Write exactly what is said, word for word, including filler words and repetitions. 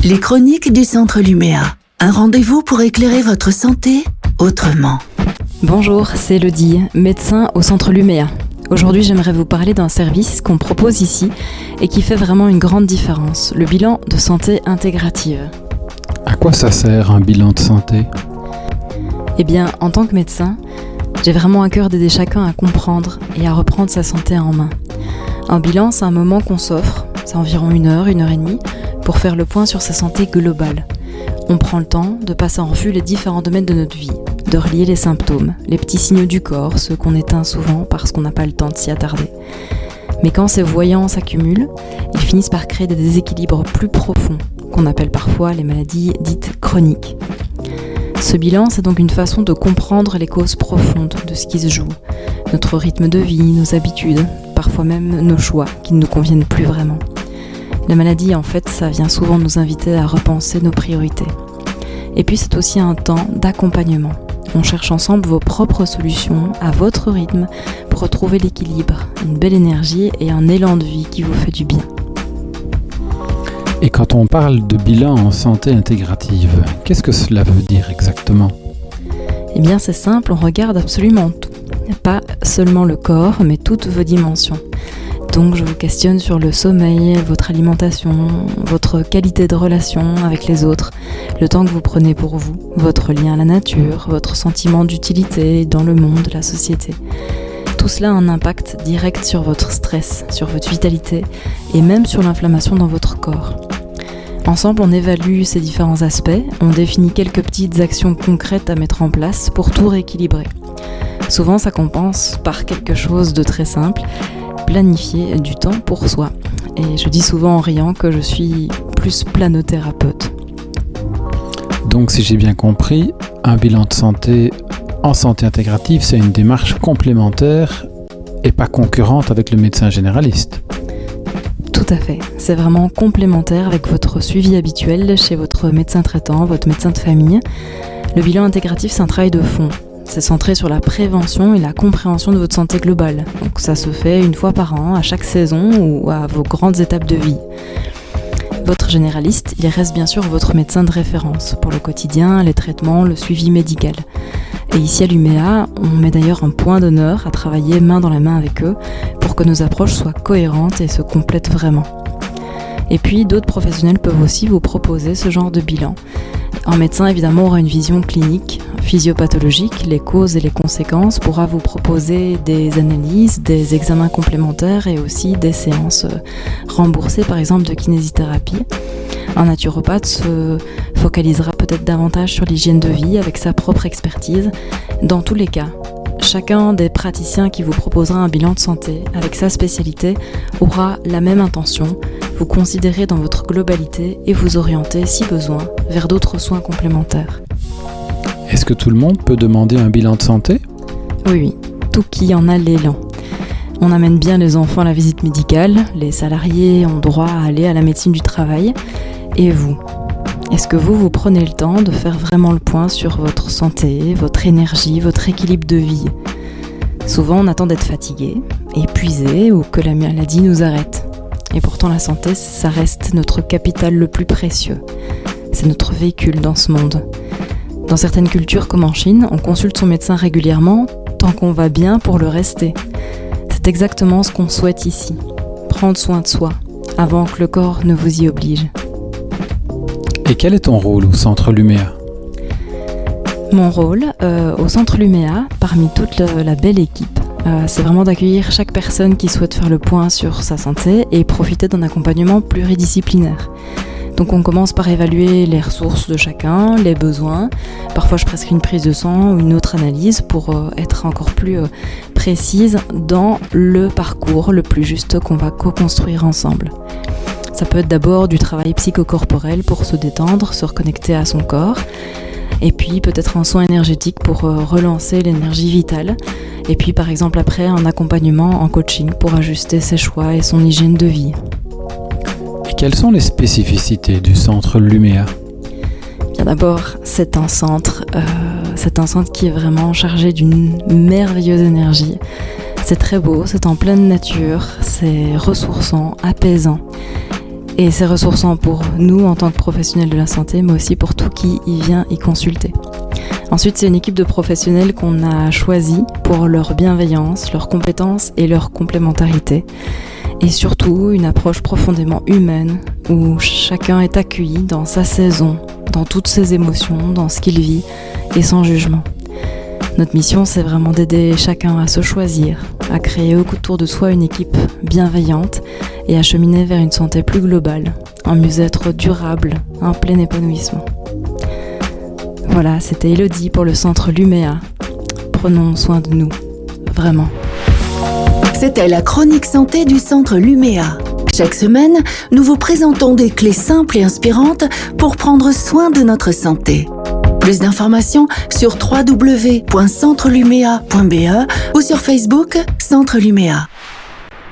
Les chroniques du Centre Luméa. Un rendez-vous pour éclairer votre santé autrement. Bonjour, c'est Elodie, médecin au Centre Luméa. Aujourd'hui, j'aimerais vous parler d'un service qu'on propose ici et qui fait vraiment une grande différence, le bilan de santé intégrative. À quoi ça sert un bilan de santé ? Eh bien, en tant que médecin, j'ai vraiment à cœur d'aider chacun à comprendre et à reprendre sa santé en main. Un bilan, c'est un moment qu'on s'offre, c'est environ une heure, une heure et demie, pour faire le point sur sa santé globale. On prend le temps de passer en revue les différents domaines de notre vie, de relier les symptômes, les petits signaux du corps, ceux qu'on éteint souvent parce qu'on n'a pas le temps de s'y attarder. Mais quand ces voyants s'accumulent, ils finissent par créer des déséquilibres plus profonds, qu'on appelle parfois les maladies dites chroniques. Ce bilan, c'est donc une façon de comprendre les causes profondes de ce qui se joue, notre rythme de vie, nos habitudes, parfois même nos choix qui ne nous conviennent plus vraiment. La maladie, en fait, ça vient souvent nous inviter à repenser nos priorités. Et puis, c'est aussi un temps d'accompagnement. On cherche ensemble vos propres solutions à votre rythme pour retrouver l'équilibre, une belle énergie et un élan de vie qui vous fait du bien. Et quand on parle de bilan en santé intégrative, qu'est-ce que cela veut dire exactement ? Eh bien, c'est simple, on regarde absolument tout. Pas seulement le corps, mais toutes vos dimensions. Donc je vous questionne sur le sommeil, votre alimentation, votre qualité de relation avec les autres, le temps que vous prenez pour vous, votre lien à la nature, votre sentiment d'utilité dans le monde, la société. Tout cela a un impact direct sur votre stress, sur votre vitalité et même sur l'inflammation dans votre corps. Ensemble, on évalue ces différents aspects, on définit quelques petites actions concrètes à mettre en place pour tout rééquilibrer. Souvent, ça compense par quelque chose de très simple, planifier du temps pour soi. Et je dis souvent en riant que je suis plus planothérapeute. Donc si j'ai bien compris, un bilan de santé en santé intégrative, c'est une démarche complémentaire et pas concurrente avec le médecin généraliste. Tout à fait, c'est vraiment complémentaire avec votre suivi habituel chez votre médecin traitant, votre médecin de famille. Le bilan intégratif, c'est un travail de fond. C'est centré sur la prévention et la compréhension de votre santé globale. Donc ça se fait une fois par an, à chaque saison ou à vos grandes étapes de vie. Votre généraliste, il reste bien sûr votre médecin de référence pour le quotidien, les traitements, le suivi médical. Et ici à Luméa, on met d'ailleurs un point d'honneur à travailler main dans la main avec eux pour que nos approches soient cohérentes et se complètent vraiment. Et puis d'autres professionnels peuvent aussi vous proposer ce genre de bilan. Un médecin évidemment aura une vision clinique, physiopathologique, les causes et les conséquences, pourra vous proposer des analyses, des examens complémentaires et aussi des séances remboursées par exemple de kinésithérapie. Un naturopathe se focalisera peut-être davantage sur l'hygiène de vie avec sa propre expertise. Dans tous les cas, chacun des praticiens qui vous proposera un bilan de santé avec sa spécialité aura la même intention, vous considérer dans votre globalité et vous orienter, si besoin, vers d'autres soins complémentaires. Est-ce que tout le monde peut demander un bilan de santé ? Oui, oui, tout qui en a l'élan. On amène bien les enfants à la visite médicale, les salariés ont droit à aller à la médecine du travail. Et vous ? Est-ce que vous, vous prenez le temps de faire vraiment le point sur votre santé, votre énergie, votre équilibre de vie ? Souvent, on attend d'être fatigué, épuisé ou que la maladie nous arrête. Et pourtant, la santé, ça reste notre capital le plus précieux. C'est notre véhicule dans ce monde. Dans certaines cultures, comme en Chine, on consulte son médecin régulièrement tant qu'on va bien pour le rester. C'est exactement ce qu'on souhaite ici. Prendre soin de soi, avant que le corps ne vous y oblige. Et quel est ton rôle au Centre Luméa ? Mon rôle euh, au Centre Luméa, parmi toute le, la belle équipe, euh, c'est vraiment d'accueillir chaque personne qui souhaite faire le point sur sa santé et profiter d'un accompagnement pluridisciplinaire. Donc on commence par évaluer les ressources de chacun, les besoins. Parfois je prescris une prise de sang ou une autre analyse pour euh, être encore plus euh, précise dans le parcours le plus juste qu'on va co-construire ensemble. Ça peut être d'abord du travail psychocorporel pour se détendre, se reconnecter à son corps. Et puis peut-être un soin énergétique pour euh, relancer l'énergie vitale. Et puis par exemple après un accompagnement en coaching pour ajuster ses choix et son hygiène de vie. Et quelles sont les spécificités du Centre Luméa ? Bien d'abord, c'est un centre, euh, c'est un centre qui est vraiment chargé d'une merveilleuse énergie. C'est très beau, c'est en pleine nature, c'est ressourçant, apaisant. Et c'est ressourçant pour nous en tant que professionnels de la santé, mais aussi pour tout qui y vient y consulter. Ensuite, c'est une équipe de professionnels qu'on a choisis pour leur bienveillance, leurs compétences et leur complémentarité. Et surtout, une approche profondément humaine où chacun est accueilli dans sa saison, dans toutes ses émotions, dans ce qu'il vit et sans jugement. Notre mission, c'est vraiment d'aider chacun à se choisir, à créer autour de soi une équipe bienveillante et à cheminer vers une santé plus globale, un mieux-être durable, un plein épanouissement. Voilà, c'était Elodie pour le centre Luméa. Prenons soin de nous, vraiment. C'était la chronique santé du centre Luméa. Chaque semaine, nous vous présentons des clés simples et inspirantes pour prendre soin de notre santé. Plus d'informations sur w w w point centre lumea point b e ou sur Facebook Centre Luméa.